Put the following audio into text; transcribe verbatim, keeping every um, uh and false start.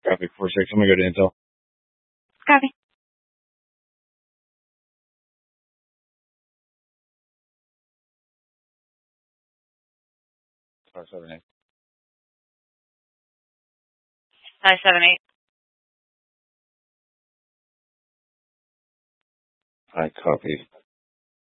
Copy. four six. I'm going to go to Intel. Copy. five seven eight. five seven eight. I copy.